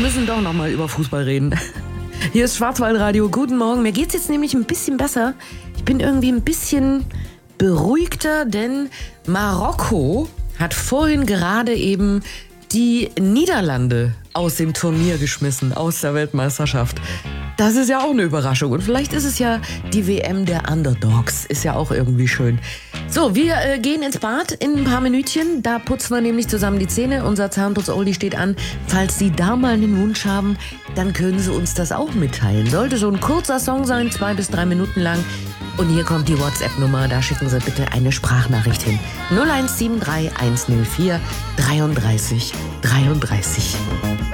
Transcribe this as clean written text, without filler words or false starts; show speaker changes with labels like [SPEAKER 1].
[SPEAKER 1] müssen doch noch mal über Fußball reden. Hier ist Schwarzwaldradio. Guten Morgen. Mir geht's jetzt nämlich ein bisschen besser. Ich bin irgendwie ein bisschen beruhigter, denn Marokko hat vorhin gerade eben die Niederlande aus dem Turnier geschmissen, aus der Weltmeisterschaft. Das ist ja auch eine Überraschung. Und vielleicht ist es ja die WM der Underdogs. Ist ja auch irgendwie schön. So, wir gehen ins Bad in ein paar Minütchen. Da putzen wir nämlich zusammen die Zähne. Unser Zahnputz-Oldie steht an. Falls Sie da mal einen Wunsch haben, dann können Sie uns das auch mitteilen. Sollte so ein kurzer Song sein, 2 bis 3 Minuten lang. Und hier kommt die WhatsApp-Nummer. Da schicken Sie bitte eine Sprachnachricht hin. 0173 104 33 33.